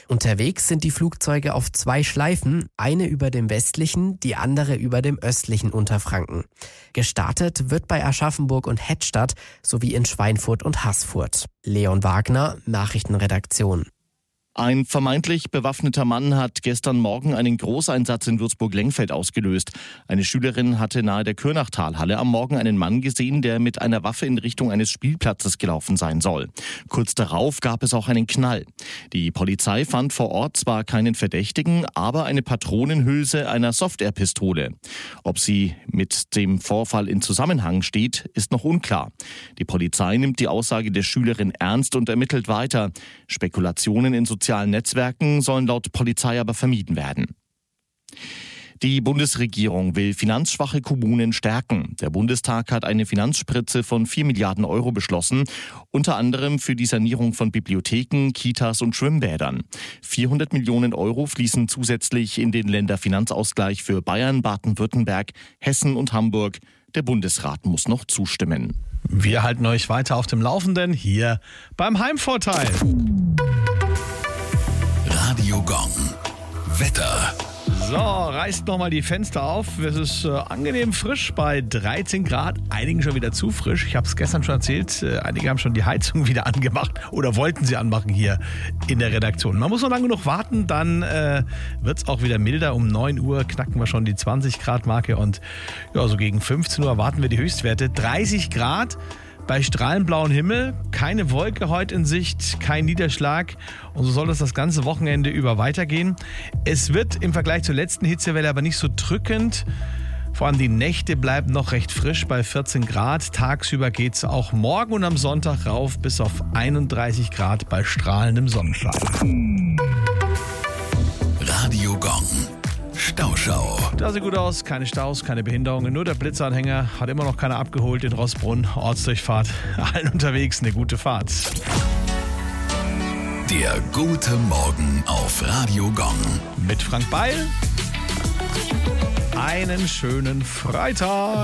Unterwegs sind die Flugzeuge auf 2 Schleifen, eine über dem westlichen, die andere über dem östlichen Unterfranken. Gestartet wird bei Aschaffenburg und Hettstadt sowie in Schweinfurt und Haßfurt. Leon Wagner, Nachrichtenredaktion. Ein vermeintlich bewaffneter Mann hat gestern Morgen einen Großeinsatz in Würzburg-Lengfeld ausgelöst. Eine Schülerin hatte nahe der Kürnachtalhalle am Morgen einen Mann gesehen, der mit einer Waffe in Richtung eines Spielplatzes gelaufen sein soll. Kurz darauf gab es auch einen Knall. Die Polizei fand vor Ort zwar keinen Verdächtigen, aber eine Patronenhülse einer Softair-Pistole. Ob sie mit dem Vorfall in Zusammenhang steht, ist noch unklar. Die Polizei nimmt die Aussage der Schülerin ernst und ermittelt weiter. Spekulationen in sozialen Netzwerken sollen laut Polizei aber vermieden werden. Die Bundesregierung will finanzschwache Kommunen stärken. Der Bundestag hat eine Finanzspritze von 4 Milliarden Euro beschlossen, unter anderem für die Sanierung von Bibliotheken, Kitas und Schwimmbädern. 400 Millionen Euro fließen zusätzlich in den Länderfinanzausgleich für Bayern, Baden-Württemberg, Hessen und Hamburg. Der Bundesrat muss noch zustimmen. Wir halten euch weiter auf dem Laufenden hier beim Heimvorteil. Radio Gong. Wetter. So, reißt nochmal die Fenster auf. Es ist angenehm frisch bei 13 Grad. Einigen schon wieder zu frisch. Ich habe es gestern schon erzählt. Einige haben schon die Heizung wieder angemacht oder wollten sie anmachen hier in der Redaktion. Man muss noch lange genug warten, dann wird es auch wieder milder. Um 9 Uhr knacken wir schon die 20 Grad Marke und ja, so gegen 15 Uhr erwarten wir die Höchstwerte. 30 Grad. Bei strahlend blauem Himmel, keine Wolke heute in Sicht, kein Niederschlag und so soll es das ganze Wochenende über weitergehen. Es wird im Vergleich zur letzten Hitzewelle aber nicht so drückend. Vor allem die Nächte bleiben noch recht frisch bei 14 Grad. Tagsüber geht es auch morgen und am Sonntag rauf bis auf 31 Grad bei strahlendem Sonnenschein. Radio Gong. Stauschau. Da sieht gut aus, keine Staus, keine Behinderungen, nur der Blitzanhänger hat immer noch keiner abgeholt in Rossbrunn, Ortsdurchfahrt, allen unterwegs eine gute Fahrt. Der gute Morgen auf Radio Gong. Mit Frank Beil, einen schönen Freitag.